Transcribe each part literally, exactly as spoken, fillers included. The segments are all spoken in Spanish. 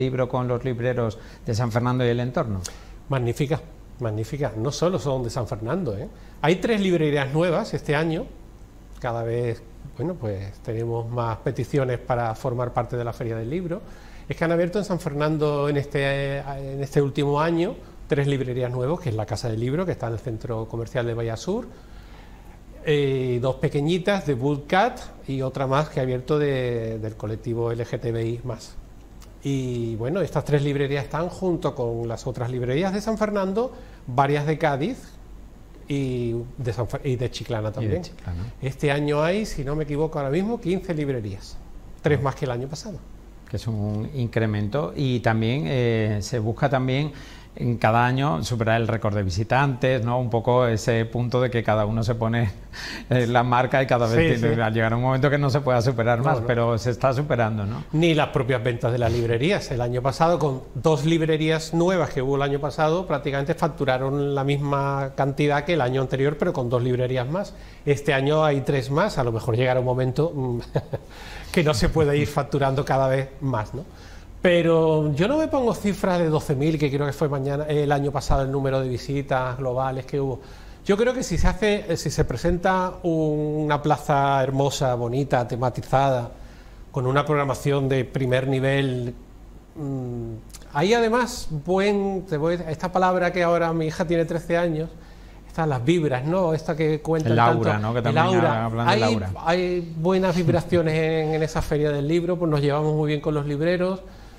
libro con los libreros de San Fernando y el entorno? Magnífica, magnífica. No solo son de San Fernando, ¿eh? Hay tres librerías nuevas este año. Cada vez, bueno, pues tenemos más peticiones para formar parte de la Feria del Libro. Es que han abierto en San Fernando en este, en este último año tres librerías nuevas, que es la Casa del Libro, que está en el centro comercial de Vallasur, eh, dos pequeñitas de Bootcat y otra más que ha abierto de, del colectivo L G T B I más. Y bueno, estas tres librerías están junto con las otras librerías de San Fernando, varias de Cádiz y de, San Fer- y de Chiclana también. De Chiclana. Este año hay, si no me equivoco ahora mismo, quince librerías, tres más que el año pasado. Que es un incremento, y también eh, se busca también en cada año superar el récord de visitantes, ¿no? Un poco ese punto de que cada uno se pone eh, la marca y cada vez Sí, tiene, sí. a llegar a un momento que no se pueda superar No, más, no. pero se está superando, ¿no? Ni las propias ventas de las librerías. El año pasado, con dos librerías nuevas que hubo el año pasado, prácticamente facturaron la misma cantidad que el año anterior, pero con dos librerías más. Este año hay tres más, a lo mejor llegará un momento mm, que no se puede ir facturando cada vez más, ¿no? Pero yo no me pongo cifras de doce mil, que creo que fue mañana, el año pasado el número de visitas globales que hubo. Yo creo que si se hace, si se presenta una plaza hermosa, bonita, tematizada, con una programación de primer nivel, mmm, hay además buen, te voy, esta palabra que ahora mi hija tiene trece años, estas las vibras, ¿no? Esta que cuenta El aura, tanto, ¿no? Que el también aura. hablan Hay, del aura. hay buenas vibraciones en, en esa feria del libro, pues nos llevamos muy bien con los libreros.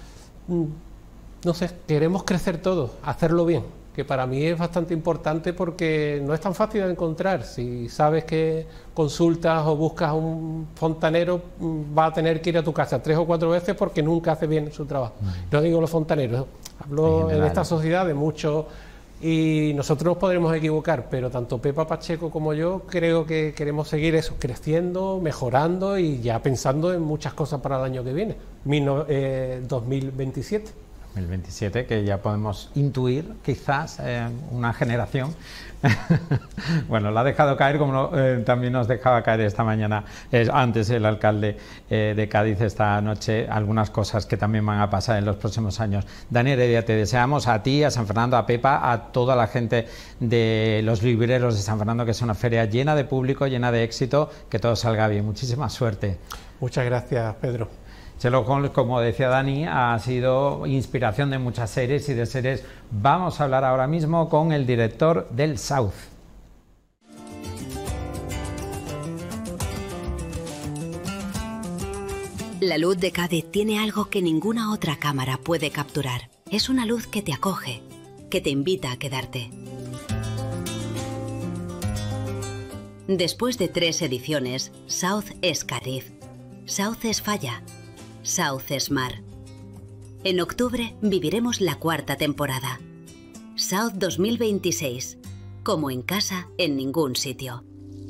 No sé, queremos crecer todos, hacerlo bien, que para mí es bastante importante porque no es tan fácil de encontrar. Si sabes que consultas o buscas a un fontanero, va a tener que ir a tu casa tres o cuatro veces porque nunca hace bien su trabajo. No digo los fontaneros, hablo en, en esta sociedad de muchos, y nosotros nos podremos equivocar, pero tanto Pepa Pacheco como yo creo que queremos seguir eso, creciendo, mejorando y ya pensando en muchas cosas para el año que viene, mil no- eh, dos mil veintisiete. dos mil veintisiete, que ya podemos intuir quizás eh, una generación. Bueno, la ha dejado caer como lo, eh, también nos dejaba caer esta mañana, eh, antes el alcalde eh, de Cádiz esta noche, algunas cosas que también van a pasar en los próximos años. Dani Heredia, te deseamos a ti, a San Fernando, a Pepa, a toda la gente de los libreros de San Fernando, que es una feria llena de público, llena de éxito, que todo salga bien. Muchísima suerte. Muchas gracias, Pedro. Sherlock Holmes, como decía Dani, ha sido inspiración de muchas series y de series. Vamos a hablar ahora mismo con el director del South. La luz de Cádiz tiene algo que ninguna otra cámara puede capturar. Es una luz que te acoge, que te invita a quedarte. Después de tres ediciones, South es Cádiz, South es Falla, South es mar. En octubre viviremos la cuarta temporada. South dos mil veintiséis. Como en casa, en ningún sitio.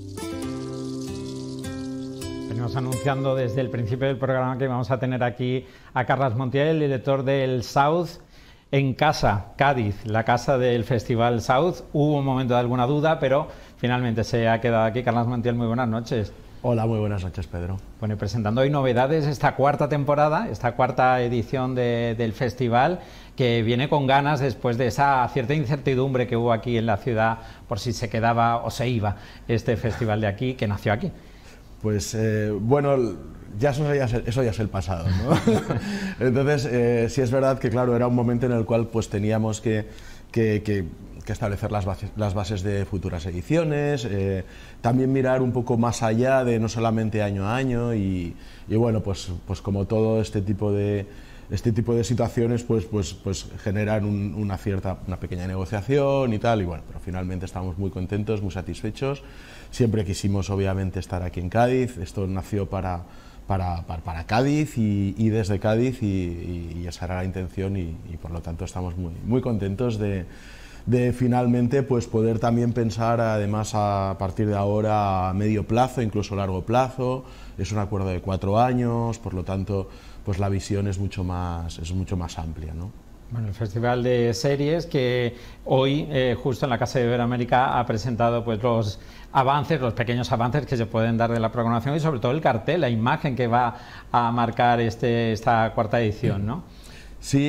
Venimos anunciando desde el principio del programa que vamos a tener aquí a Carles Montiel, el director del South en casa, Cádiz, la casa del Festival South. Hubo un momento de alguna duda, pero finalmente se ha quedado aquí. Carles Montiel, muy buenas noches. Hola, muy buenas noches, Pedro. Bueno, y presentando hoy novedades, esta cuarta temporada, esta cuarta edición de, del festival, que viene con ganas después de esa cierta incertidumbre que hubo aquí en la ciudad por si se quedaba o se iba este festival de aquí, que nació aquí. Pues eh, bueno, ya eso ya, es el, eso ya es el pasado, ¿no? Entonces, eh, sí es verdad que, claro, era un momento en el cual pues teníamos que, que, que, que establecer las bases, las bases de futuras ediciones, eh, también mirar un poco más allá de no solamente año a año y, y bueno, pues, pues como todo este tipo de... Este tipo de situaciones pues, pues, pues generan un, una cierta, una pequeña negociación y tal, y bueno, pero finalmente estamos muy contentos, muy satisfechos. Siempre quisimos obviamente estar aquí en Cádiz, esto nació para, para, para, para Cádiz y, y desde Cádiz y, y, y esa era la intención y, y por lo tanto estamos muy, muy contentos de, de finalmente pues poder también pensar además a partir de ahora a medio plazo, incluso largo plazo. Es un acuerdo de cuatro años, por lo tanto pues la visión es mucho más, es mucho más amplia, ¿no? Bueno, el Festival de Series que hoy, eh, justo en la Casa de Iberoamérica, ha presentado pues los avances, los pequeños avances que se pueden dar de la programación y sobre todo el cartel, la imagen que va a marcar este, esta cuarta edición, ¿no? Sí.